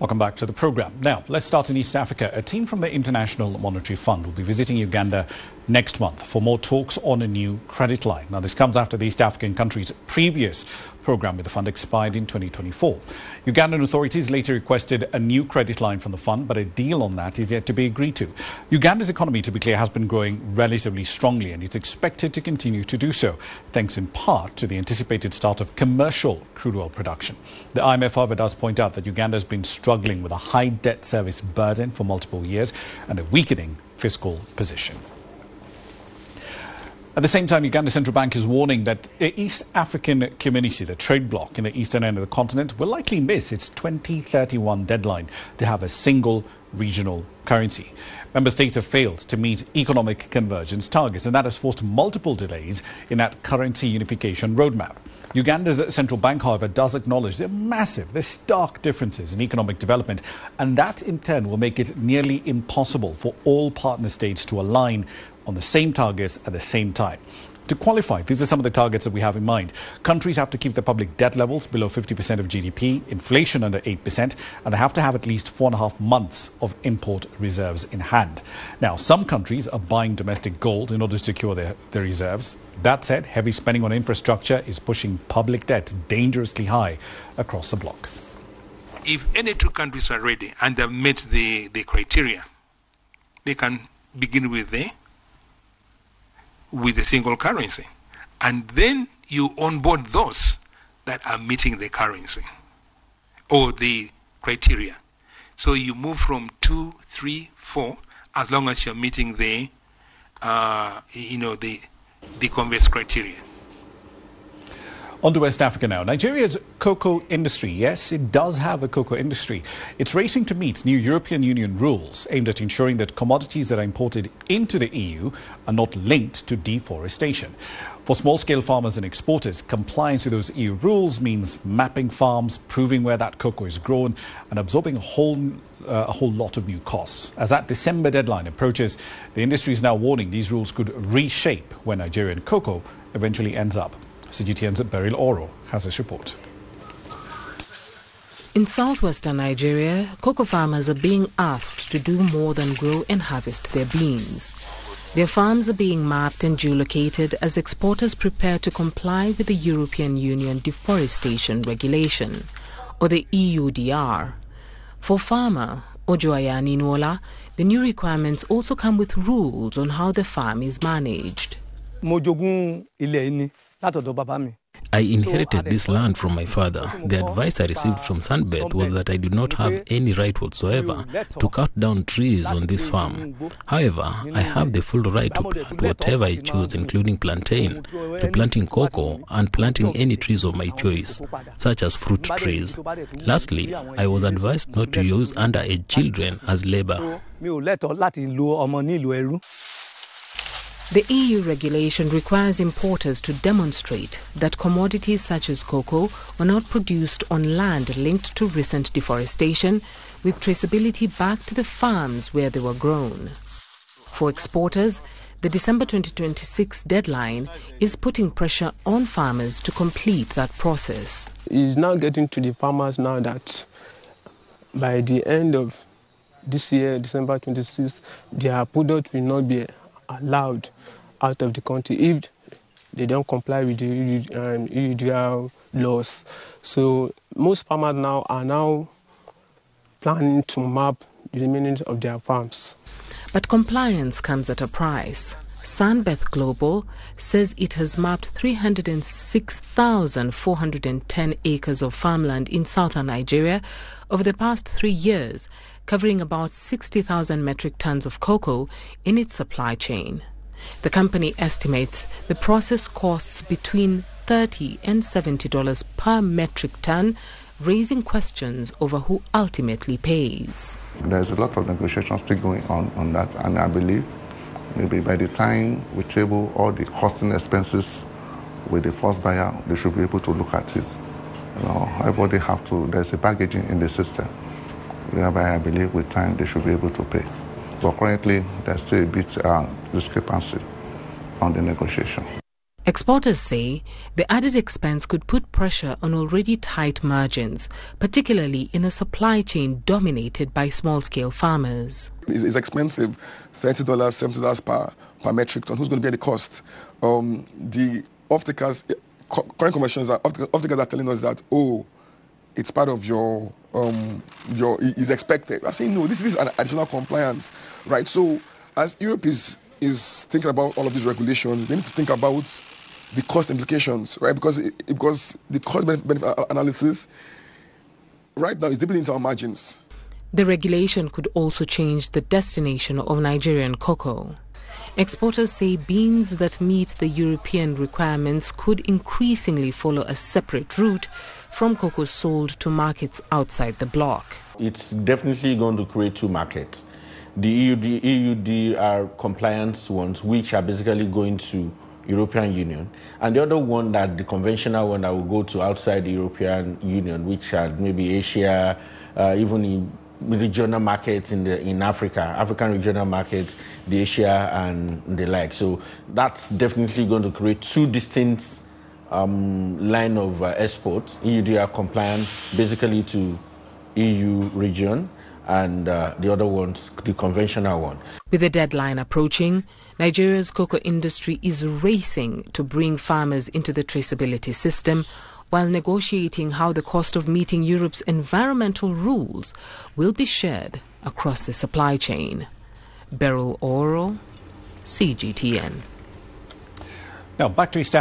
Welcome back to the program. Now, let's start in East Africa. A team from the International Monetary Fund will be visiting Uganda next month for more talks on a new credit line. Now, this comes after the East African country's previous program with the fund expired in 2024. Ugandan authorities later requested a new credit line from the fund, but a deal on that is yet to be agreed to. Uganda's economy, to be clear, has been growing relatively strongly, and it's expected to continue to do so, thanks in part to the anticipated start of commercial crude oil production. The IMF, however, does point out that Uganda has been struggling with a high debt service burden for multiple years and a weakening fiscal position. At the same time, Uganda's central bank is warning that the East African community, the trade bloc in the eastern end of the continent, will likely miss its 2031 deadline to have a single regional currency. Member states have failed to meet economic convergence targets, and that has forced multiple delays in that currency unification roadmap. Uganda's central bank, however, does acknowledge the stark differences in economic development, and that in turn will make it nearly impossible for all partner states to align on the same targets at the same time. To qualify, these are some of the targets that we have in mind. Countries have to keep their public debt levels below 50% of GDP, inflation under 8%, and they have to have at least 4.5 months of import reserves in hand. Now, some countries are buying domestic gold in order to secure their reserves. That said, heavy spending on infrastructure is pushing public debt dangerously high across the bloc. If any two countries are ready and have met the criteria, they can begin with the single currency, and then you onboard those that are meeting the currency or the criteria. So you move from 2, 3, 4, as long as you're meeting the converse criteria. On to West Africa now. Nigeria's cocoa industry, yes, it does have a cocoa industry. It's racing to meet new European Union rules aimed at ensuring that commodities that are imported into the EU are not linked to deforestation. For small-scale farmers and exporters, compliance with those EU rules means mapping farms, proving where that cocoa is grown, and absorbing a whole lot of new costs. As that December deadline approaches, the industry is now warning these rules could reshape where Nigerian cocoa eventually ends up. CGTN's Beryl Oro has this report. In southwestern Nigeria, cocoa farmers are being asked to do more than grow and harvest their beans. Their farms are being mapped and geolocated as exporters prepare to comply with the European Union Deforestation Regulation, or the EUDR. For farmer Ojoaya Ninola, the new requirements also come with rules on how the farm is managed. I inherited this land from my father. The advice I received from Sunbeth was that I do not have any right whatsoever to cut down trees on this farm. However, I have the full right to plant whatever I choose, including plantain, replanting cocoa, and planting any trees of my choice, such as fruit trees. Lastly, I was advised not to use underage children as labor. The EU regulation requires importers to demonstrate that commodities such as cocoa were not produced on land linked to recent deforestation, with traceability back to the farms where they were grown. For exporters, the December 2026 deadline is putting pressure on farmers to complete that process. It's now getting to the farmers now that by the end of this year, December 26, their product will not be allowed out of the country if they don't comply with the EUDR laws. So most farmers now are planning to map the remaining of their farms. But compliance comes at a price. Sunbeth Global says it has mapped 306,410 acres of farmland in southern Nigeria over the past 3 years, covering about 60,000 metric tons of cocoa in its supply chain. The company estimates the process costs between $30 and $70 per metric ton, raising questions over who ultimately pays. There's a lot of negotiations still going on that, and I believe maybe by the time we table all the costing expenses with the first buyer, they should be able to look at it. Everybody there's a packaging in the system, whereby I believe with time they should be able to pay. But currently, there's still a bit discrepancy on the negotiation. Exporters say the added expense could put pressure on already tight margins, particularly in a supply chain dominated by small-scale farmers. It's expensive, $30, $70 per metric ton. Who's going to bear the cost? The off-takers, current conversions, off-takers are telling us that, it's part of your is expected. We are saying, no, this is an additional compliance, right? So as Europe is thinking about all of these regulations, they need to think about the cost implications, right? Because the cost-benefit analysis right now is deeply into our margins. The regulation could also change the destination of Nigerian cocoa. Exporters say beans that meet the European requirements could increasingly follow a separate route from cocoa sold to markets outside the bloc. It's definitely going to create two markets. The EUD are compliance ones, which are basically going to European Union, and the other one, that the conventional one, that will go to outside the European Union, which are maybe Asia, even in regional markets in African regional markets, the Asia and the like. So that's definitely going to create two distinct line of exports. EUDR compliant basically to EU region, and the other one's the conventional one. With the deadline approaching, Nigeria's cocoa industry is racing to bring farmers into the traceability system, while negotiating how the cost of meeting Europe's environmental rules will be shared across the supply chain. Beryl Oro, CGTN. Now back to East